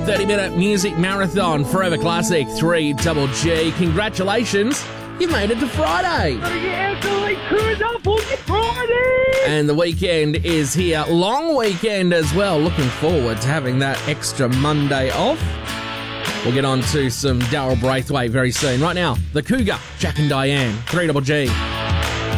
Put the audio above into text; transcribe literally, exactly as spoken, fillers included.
thirty-minute music marathon, Forever Classic, three Double G. Congratulations, you've made it to Friday. And the weekend is here. Long weekend as well. Looking forward to having that extra Monday off. We'll get on to some Daryl Braithwaite very soon. Right now, the Cougar, Jack and Diane, three Double G.